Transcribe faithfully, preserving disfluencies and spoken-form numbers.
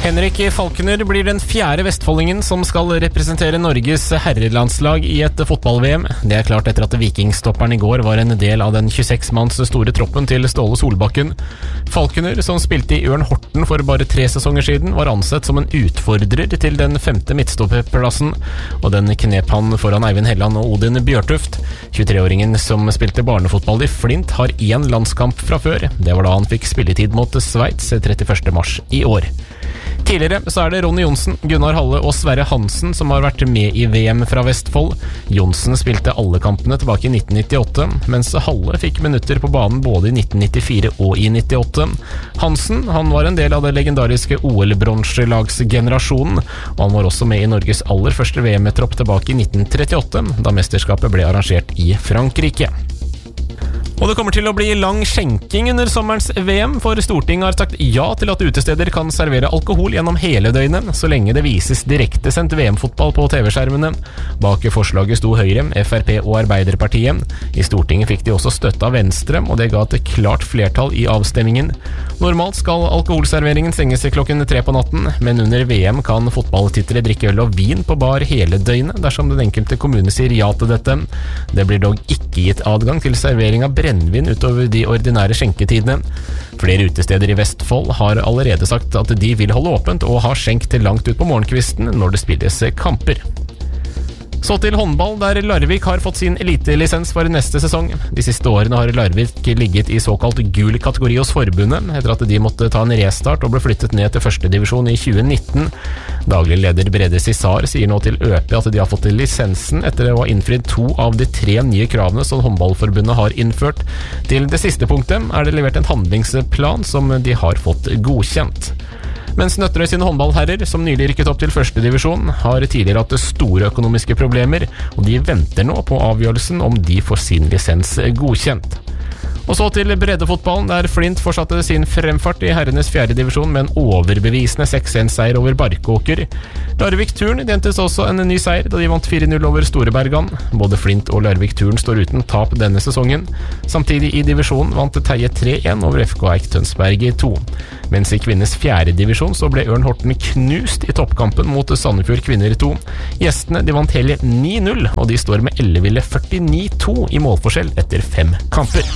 Henrik Falkner blir den fjerde vestfoldingen som skal representere Norges herrelandslag i et fotball-V M. Det er klart etter at vikingstopperen i går var en del av den tjueseks manns store troppen til Ståle Solbakken. Falkner, som spilte i Ørn Horten for bare tre sesonger siden, var ansett som en utfordrer til den femte midtstopperplassen, og den knep han foran Eivind Helland og Odin Bjørtuft. tjuetre-åringen som spilte barnefotball i Flint har én landskamp fra før. Det var da han fikk spilletid mot Sveits trettiførste mars i år. Tidligere så er det Ronny Johnsen, Gunnar Halle og Sverre Hansen som har vært med i V M fra Vestfold. Johnsen spilte alle kampene tilbake i nitten nittiåtte, mens Halle fikk minutter på banen både i nitten nittifire og i nittiåtte. Hansen, han var en del av det legendariske O L-bronselagsgenerasjonen, og han var også med i Norges aller første V M-tropp tilbake i nitten trettiåtte, da mesterskapet ble arrangert i Frankrike. Og det kommer til å bli lang skjenking under sommerens V M, for Stortinget har sagt ja til at utesteder kan servere alkohol gjennom hele døgnet, så lenge det vises direktesendt V M-fotball på T V-skjermene. Bak forslaget sto Høyre, F R P og Arbeiderpartiet. I Stortinget fikk de også støtte av Venstre, og det ga et klart flertall i avstemmingen. Normalt skal alkoholserveringen stenges klokken tre på natten, men under V M kan fotballtittere drikke øl og vin på bar hele døgnet, dersom den enkelte kommune sier ja til dette. Det blir dog ikke gitt adgang til servering av brennevin utover de ordinære skjenketidene. Flere utesteder i Vestfold har allerede sagt at de vil holde åpent og ha skjenk til langt ut på morgenkvisten når det spilles kamper. Så til håndball, der Larvik har fått sin elitelisens for neste sesong. De siste årene har Larvik ligget i såkalt gul kategori hos forbundet, etter at de måtte ta en restart og ble flyttet ned til første divisjon i tjue nitten. Daglig leder Brede Cissar sier nå til Ø P at de har fått lisensen etter å ha innfridd to av de tre nye kravene som håndballforbundet har innført. Til det siste punktet er det levert en handlingsplan som de har fått godkjent. Mens Nøtterøy sine håndballherrer, som nylig rykket opp til første divisjon, har tidligere hatt store økonomiske problemer, og de venter nå på avgjørelsen om de får sin lisens godkjent. Og så til breddefotballen, der Flint fortsatte sin fremfart i herrenes fjerde divisjon med en overbevisende seks en seier over Barkåker. Larvik Turn dentes også en ny seier da de vant fire null over Storebergan. Både Flint og Larvik Turn står uten tap denne sesongen. Samtidig i divisjonen vant Teie tre en over F K Eik Tønsberg i to. Mens i kvinnes fjerde divisjon så ble Ørn Horten knust i toppkampen mot Sandefjord Kvinner to. Gjestene de vant hele ni null, og de står med elleville førtini to i målforskjell etter fem kamper.